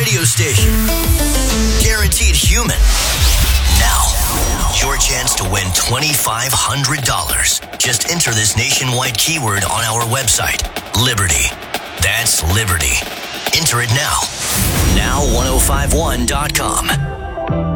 radio station. Guaranteed human. Now, your chance to win $2,500. Just enter this nationwide keyword on our website, Liberty. That's Liberty. Enter it now. Now1051.com.